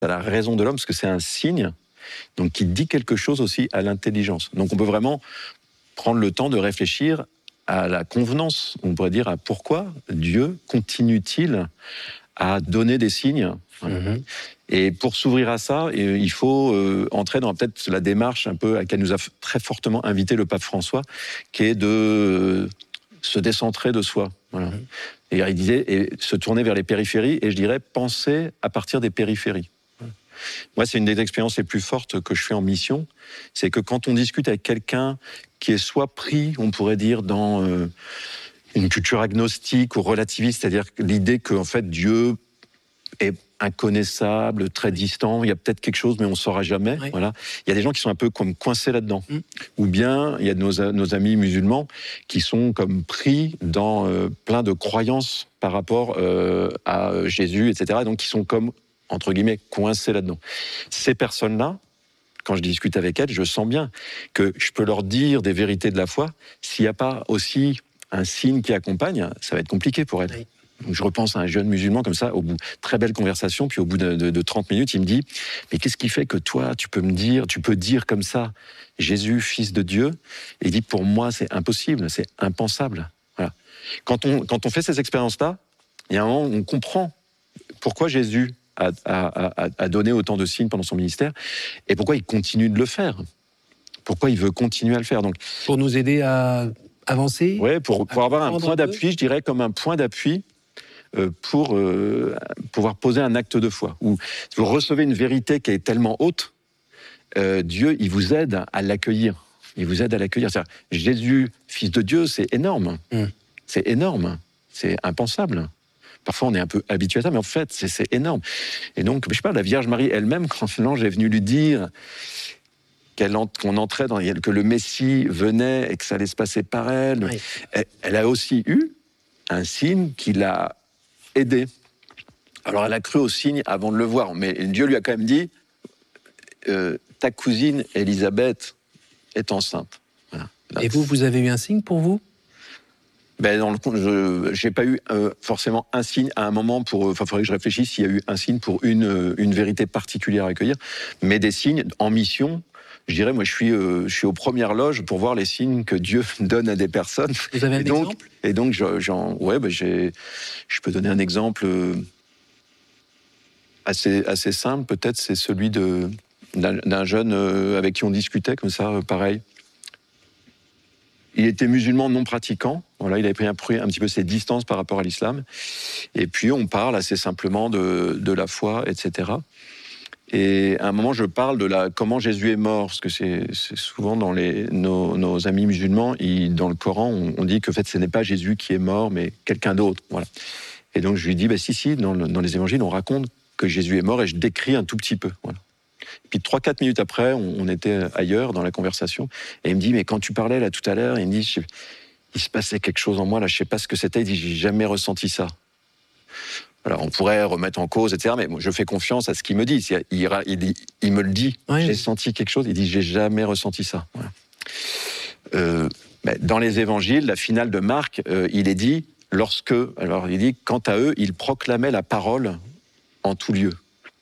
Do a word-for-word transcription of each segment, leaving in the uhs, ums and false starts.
à la raison de l'homme, parce que c'est un signe, donc qui dit quelque chose aussi à l'intelligence. Donc on peut vraiment prendre le temps de réfléchir à la convenance, on pourrait dire à pourquoi Dieu continue-t-il à donner des signes. Voilà. Mmh. Et pour s'ouvrir à ça, il faut euh, entrer dans peut-être la démarche un peu à laquelle nous a très fortement invité le pape François, qui est de euh, se décentrer de soi. Voilà. Mmh. Et il disait, et se tourner vers les périphéries, et je dirais penser à partir des périphéries. Moi, c'est une des expériences les plus fortes que je fais en mission, c'est que quand on discute avec quelqu'un qui est soit pris, on pourrait dire, dans euh, une culture agnostique ou relativiste, c'est-à-dire l'idée que en fait, Dieu est inconnaissable, très distant, il y a peut-être quelque chose, mais on ne saura jamais. Oui. Voilà. Il y a des gens qui sont un peu comme coincés là-dedans. Mm. Ou bien, il y a nos, nos amis musulmans qui sont comme pris dans euh, plein de croyances par rapport euh, à Jésus, et cetera. Donc, qui sont comme, entre guillemets, coincés là-dedans. Ces personnes-là, quand je discute avec elles, je sens bien que je peux leur dire des vérités de la foi. S'il n'y a pas aussi un signe qui accompagne, ça va être compliqué pour elles. Oui. Donc je repense à un jeune musulman comme ça, au bout, très belle conversation, puis au bout de, de, de trente minutes, il me dit « Mais qu'est-ce qui fait que toi, tu peux me dire, tu peux dire comme ça, Jésus, fils de Dieu ?» Et il dit « Pour moi, c'est impossible, c'est impensable. » Voilà. Quand on, quand on fait ces expériences-là, il y a un moment où on comprend pourquoi Jésus a, a, a, a donné autant de signes pendant son ministère et pourquoi il continue de le faire. Pourquoi il veut continuer à le faire. Donc, pour nous aider à avancer. Oui, pour, pour avoir un point d'appui, je dirais comme un point d'appui pour euh, pouvoir poser un acte de foi. Où vous recevez une vérité qui est tellement haute, euh, Dieu, il vous aide à l'accueillir. Il vous aide à l'accueillir. C'est-à-dire, Jésus, fils de Dieu, c'est énorme. Mm. C'est énorme. C'est impensable. Parfois, on est un peu habitué à ça, mais en fait, c'est, c'est énorme. Et donc, je sais pas, la Vierge Marie elle-même, quand l'ange est venu lui dire qu'elle en, qu'on entrait dans, que le Messie venait et que ça allait se passer par elle, oui. elle, elle a aussi eu un signe qui l'a aidée. Alors, elle a cru au signe avant de le voir, mais Dieu lui a quand même dit euh, ta cousine Élisabeth est enceinte. Voilà. Et vous, vous avez eu un signe pour vous ? Ben, dans le compte, je j'ai pas eu euh, forcément un signe à un moment pour. Enfin, il faudrait que je réfléchisse s'il y a eu un signe pour une une vérité particulière à accueillir, mais des signes en mission. Je dirais, moi, je suis euh, je suis aux premières loges pour voir les signes que Dieu donne à des personnes. Vous avez un et donc, exemple ? Et donc, j'en, ouais, ben, j'ai, je peux donner un exemple assez assez simple. Peut-être, c'est celui de d'un, d'un jeune euh, avec qui on discutait comme ça, euh, pareil. Il était musulman non pratiquant. Voilà, il avait pris un, un petit peu ses distances par rapport à l'islam. Et puis, on parle assez simplement de, de la foi, et cetera. Et à un moment, je parle de la, comment Jésus est mort, parce que c'est, c'est souvent dans les, nos, nos amis musulmans, ils, dans le Coran, on, on dit que en fait, ce n'est pas Jésus qui est mort, mais quelqu'un d'autre. Voilà. Et donc, je lui dis, bah, si, si, dans, le, dans les évangiles, on raconte que Jésus est mort, et je décris un tout petit peu. Voilà. Puis trois quatre minutes après, on, on était ailleurs dans la conversation, et il me dit, mais quand tu parlais là tout à l'heure, il me dit, je, il se passait quelque chose en moi, là, je sais pas ce que c'était, il dit, j'ai jamais ressenti ça. Alors, on pourrait remettre en cause, et cetera, mais je fais confiance à ce qu'il me dit. Il, il, il me le dit, oui. J'ai senti quelque chose, il dit, j'ai jamais ressenti ça. Voilà. Euh, dans les évangiles, la finale de Marc, euh, il est dit, lorsque, alors il dit, quant à eux, ils proclamaient la parole en tout lieu.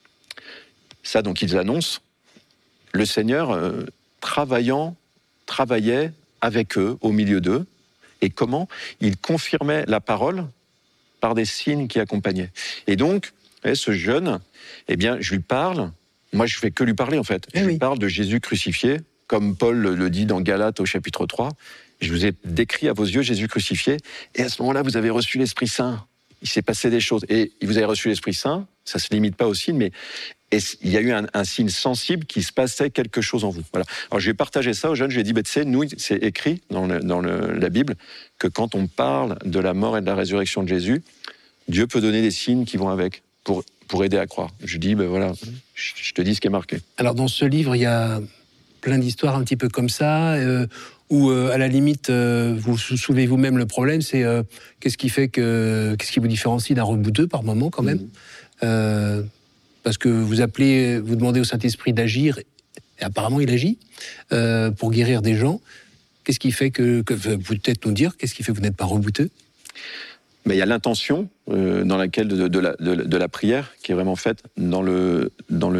Ça, donc, ils annoncent, le Seigneur, euh, travaillant, travaillait avec eux, au milieu d'eux, et comment il confirmait la parole par des signes qui accompagnaient. Et donc, ce jeune, eh bien, je lui parle, moi je fais que lui parler en fait, eh je oui. lui parle de Jésus crucifié, comme Paul le dit dans Galates au chapitre trois, je vous ai décrit à vos yeux Jésus crucifié, et à ce moment-là, vous avez reçu l'Esprit Saint. Il s'est passé des choses, et vous avez reçu l'Esprit Saint, ça ne se limite pas au signe, mais et il y a eu un, un signe sensible qui se passait quelque chose en vous. Voilà. Alors je vais partager ça aux jeunes, je lui ai dit, bah, tu sais, nous, c'est écrit dans, le, dans le, la Bible que quand on parle de la mort et de la résurrection de Jésus, Dieu peut donner des signes qui vont avec pour, pour aider à croire. Je dis, ben voilà, je, je te dis ce qui est marqué. Alors dans ce livre, il y a plein d'histoires un petit peu comme ça, euh, où euh, à la limite, euh, vous soulevez vous-même le problème, c'est euh, qu'est-ce qui fait que, qu'est-ce qui vous différencie d'un rebouteux par moment quand même. Mmh. euh, Parce que vous appelez, vous demandez au Saint-Esprit d'agir, et apparemment il agit, euh, pour guérir des gens. Qu'est-ce qui fait que, que vous peut-être nous dire, qu'est-ce qui fait que vous n'êtes pas rebouteux ? Mais il y a l'intention euh, dans laquelle de, de, la, de, de la prière qui est vraiment faite dans le, dans le